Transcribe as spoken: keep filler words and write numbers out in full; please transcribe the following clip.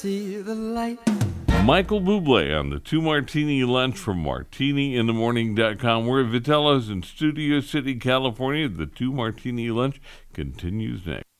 See the light. Michael Bublé on the Two Martini Lunch from martini in the morning dot com. We're at Vitello's in Studio City, California. The Two Martini Lunch continues next.